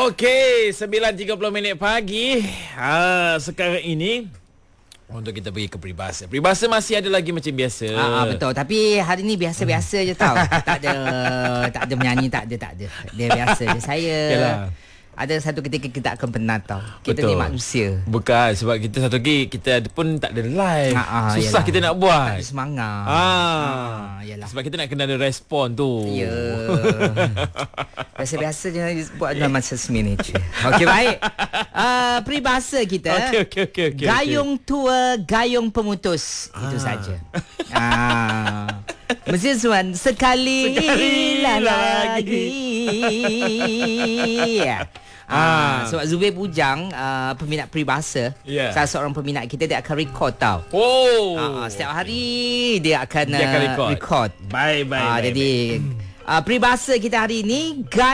Okey, 9.30 pagi. Sekarang ini untuk kita pergi ke peribahasa. Peribahasa masih ada lagi macam biasa. Betul. Tapi hari ni biasa-biasa je tau. Tak ada menyanyi, tak ada. Dia biasa je. Saya ada satu ketika kita akan penat tau. Kita ni manusia. Bukan, sebab kita satu lagi kita pun tak ada live. Susah yalah. kita nak buat. Tak ada semangat. Yalah. Sebab kita nak kena ada respon tu. Ya. Biasa-biasa je buat dalam masa seminit je. Okey, baik. Peribahasa kita. Okey. Gayung tua, gayung pemutus. Itu saja. Mesti Zuan sekali lagi. Sebab Zubir Bujang, peminat peribahasa, salah seorang peminat kita, dia akan record tau. Setiap hari dia akan record. Baik. Jadi peribahasa kita hari ini,